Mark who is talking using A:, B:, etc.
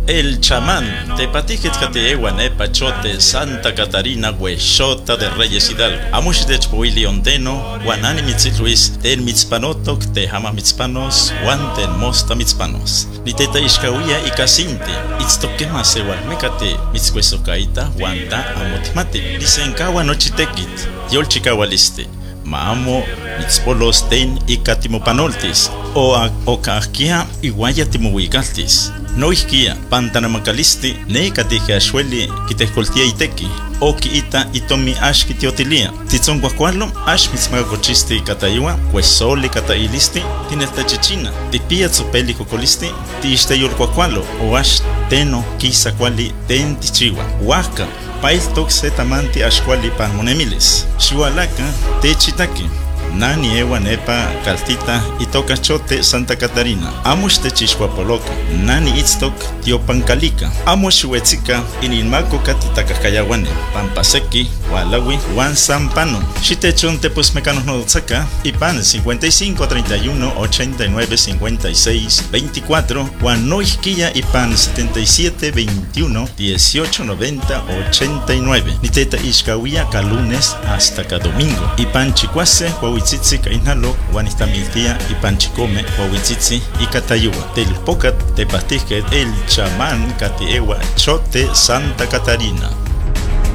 A: El chamán, tepatijet kateewa nepa chote Santa Catarina huexota de Reyes Hidalgo. Amush de chpuili ondeno, guanani mitzitluis, ten mitzpanotok, te hama mitzpanos, guan ten mosta mitzpanos. Ni teta ishkawia y casinti, itztokema sewal mecate, mitzcuesocaita, guanta amotimate. Disenkawa nochitekit, yol chikawaliste. Maamo mitzpolos ten y catimopanoltis, o kahkia y guaya timuigaltis. No isquia, pantanamacalisti, ne catije achueli, quitescoltia iteki, o quiita itomi ash kitiotilia. Titzon guacualo, ash mitzmagacochisti cataiwa, huesoli catailisti, tinestachichina, tipia tzopeli cocolisti, tiisteyol guacualo, o ash teno quisa quali ten tichiwa, huaca. Pail toxe tamanti ashwali panmonemiles. Shualaka techitaki. Nani ewa nepa caltita itoka chote Santa Catarina. Amush techishwapoloka. Nani itztok tiopancalica. Amush huetzika inilmako katitakayawane. Pampaseki, walawi, wan sampano. Shitechon tepus mecanos nodotzaka. Ipan 55 31 89 56 24. Wan noisquilla ipan 77 21 18 90 89. Niteta ishkawia ka lunes hasta ka domingo. Ipan chicuase Huahuitzitzi kainalo, Guanistamiltia y Panchicome, Huahuitzitzi y Catayua. Telpocat, Tepatijket, el chamán Catiewa, Chote, Santa Catarina.